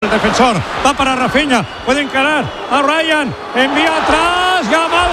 El defensor va para Rafinha, puede encarar a Ryan, envía atrás, Yamal,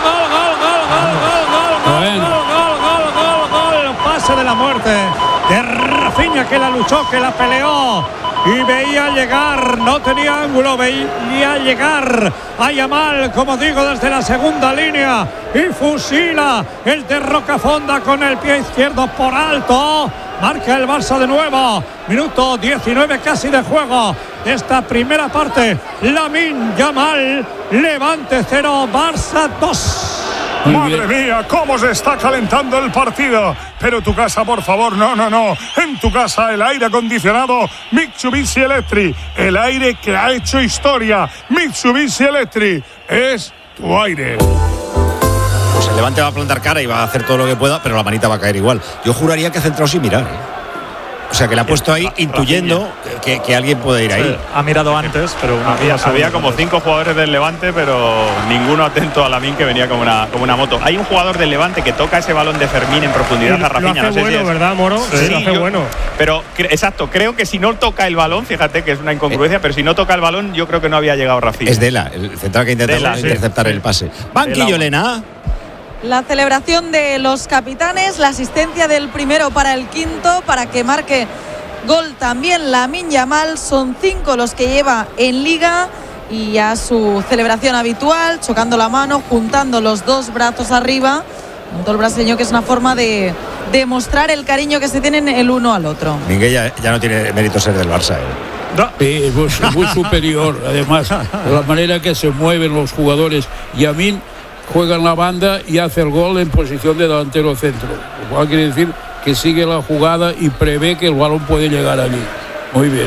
gol, pase de la muerte de Rafinha, que la luchó, que la peleó y veía llegar, no tenía ángulo, veía llegar a Yamal, como digo, desde la segunda línea y fusila el de Rocafonda con el pie izquierdo por alto. Marca el Barça de nuevo. Minuto 19 casi de juego de esta primera parte. Lamine Yamal, Levante 0, Barça 2. Madre mía, cómo se está calentando el partido. Pero tu casa, por favor, no. En tu casa el aire acondicionado Mitsubishi Electric. El aire que ha hecho historia. Mitsubishi Electric es tu aire. Pues el Levante va a plantar cara y va a hacer todo lo que pueda, pero la manita va a caer igual. Yo juraría que ha centrado sin mirar. O sea, que le ha puesto ahí intuyendo que alguien puede ir ahí. Sí, ha mirado antes, pero había como 5 jugadores del Levante, pero ninguno atento a Lamine, que venía como una moto. Hay un jugador del Levante que toca ese balón de Fermín en profundidad a Rafinha. Lo hace bueno, si ¿verdad, Moro? Sí, lo hace bueno. Pero, exacto, creo que si no toca el balón, fíjate que es una incongruencia, pero si no toca el balón, yo creo que no había llegado Rafinha. Es Dela, el central que intenta interceptar el pase. Banquillo, Elena. La celebración de los capitanes, la asistencia del primero para el quinto, para que marque gol también Lamine Yamal. Son 5 los que lleva en Liga y a su celebración habitual, chocando la mano, juntando los dos brazos arriba. Todo el brasileño, que es una forma de demostrar el cariño que se tienen el uno al otro. Miguel ya no tiene mérito ser del Barça. Sí, es muy superior. Además, de la manera que se mueven los jugadores. Lamine juega en la banda y hace el gol en posición de delantero centro. Lo cual quiere decir que sigue la jugada y prevé que el balón puede llegar allí. Muy bien.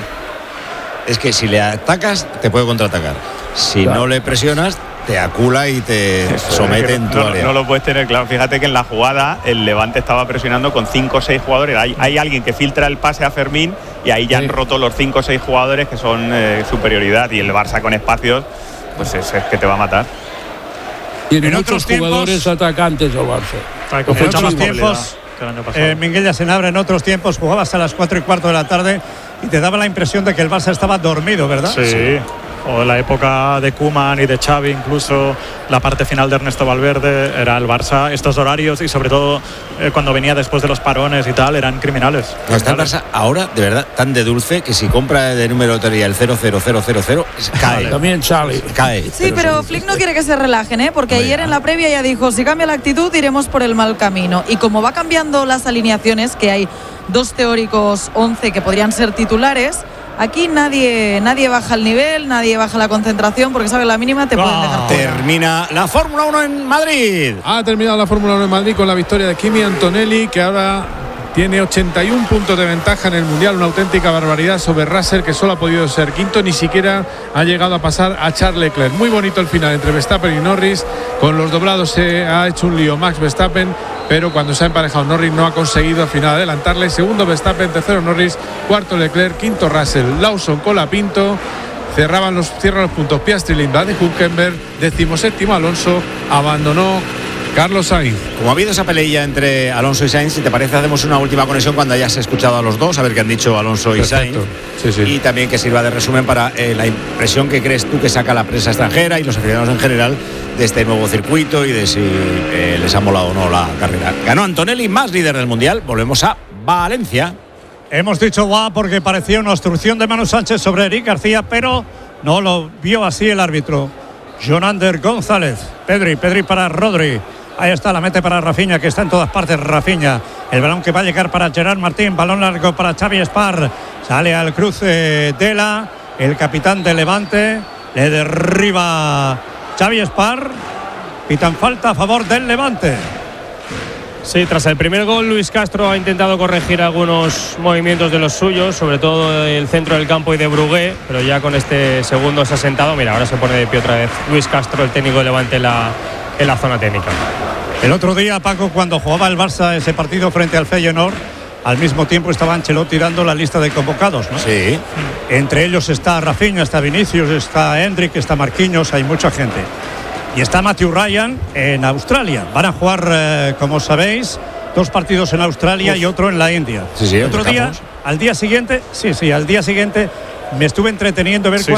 Es que si le atacas, te puede contraatacar. Si no le presionas, te acula y te somete en tu área. No lo puedes tener claro. Fíjate que en la jugada el Levante estaba presionando con 5 o 6 jugadores. Hay alguien que filtra el pase a Fermín y ahí ya han roto los 5 o 6 jugadores, que son superioridad. Y el Barça con espacios, pues es que te va a matar. Tiene muchos jugadores atacantes el Barça. En otros tiempos, Miguel ya se abre, en otros tiempos jugabas a las 4:15 de la tarde y te daba la impresión de que el Barça estaba dormido, ¿verdad? Sí. O la época de Koeman y de Xavi, incluso la parte final de Ernesto Valverde, era el Barça. Estos horarios y sobre todo cuando venía después de los parones y tal, eran criminales. No, está el Barça ahora de verdad tan de dulce que si compra de número de lotería el 00000 cae. También sale. Cae. Sí, pero Flick no quiere que se relajen, porque ayer en la previa ya dijo, si cambia la actitud iremos por el mal camino. Y como va cambiando las alineaciones, que hay 2 teóricos 11 que podrían ser titulares, aquí nadie baja el nivel, nadie baja la concentración, porque sabe la mínima te pueden dejar fuera. Termina la Fórmula 1 en Madrid. Ha terminado la Fórmula 1 en Madrid con la victoria de Kimi Antonelli, que ahora tiene 81 puntos de ventaja en el Mundial, una auténtica barbaridad sobre Russell, que solo ha podido ser quinto, ni siquiera ha llegado a pasar a Charles Leclerc. Muy bonito el final entre Verstappen y Norris, con los doblados se ha hecho un lío Max Verstappen, pero cuando se ha emparejado Norris no ha conseguido al final adelantarle. Segundo Verstappen, tercero Norris, cuarto Leclerc, quinto Russell. Lawson, Colapinto, cierran los puntos Piastri, Lindblad y Hülkenberg. 17º Alonso, abandonó Carlos Sainz. Como ha habido esa peleilla entre Alonso y Sainz, si te parece hacemos una última conexión cuando hayas escuchado a los dos, a ver qué han dicho Alonso y Sainz. Sí. Y también que sirva de resumen para la impresión que crees tú que saca la prensa extranjera y los aficionados en general de este nuevo circuito y de si les ha molado o no la carrera. Ganó Antonelli, más líder del Mundial. Volvemos a Valencia. Hemos dicho guau porque parecía una obstrucción de Manu Sánchez sobre Eric García, pero no lo vio así el árbitro. Jonander González, Pedri para Rodri. Ahí está, la mete para Rafinha, que está en todas partes Rafinha. El balón que va a llegar para Gerard Martín, balón largo para Xavi Espar. Sale al cruce Dela, el capitán de Levante. Le derriba Xavi Espar. Pitan falta a favor del Levante. Sí, tras el primer gol, Luis Castro ha intentado corregir algunos movimientos de los suyos, sobre todo el centro del campo y de Brugué, pero ya con este segundo se ha sentado. Mira, ahora se pone de pie otra vez Luis Castro, el técnico de Levante en la zona técnica. El otro día, Paco, cuando jugaba el Barça ese partido frente al Feyenoord, al mismo tiempo estaba Ancelotti dando la lista de convocados, ¿no? Sí. Entre ellos está Rafinha, está Vinicius, está Endrick, está Marquinhos, hay mucha gente. Y está Matthew Ryan en Australia. Van a jugar, como sabéis, 2 partidos en Australia y otro en la India. Sí, otro día, al día siguiente me estuve entreteniendo a ver